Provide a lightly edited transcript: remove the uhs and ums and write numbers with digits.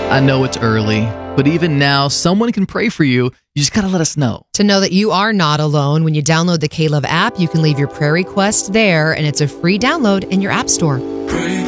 I know it's early, but even now, someone can pray for you. You just got to let us know. To know that you are not alone, when you download the K-Love app, you can leave your prayer request there, and it's a free download in your app store. Pray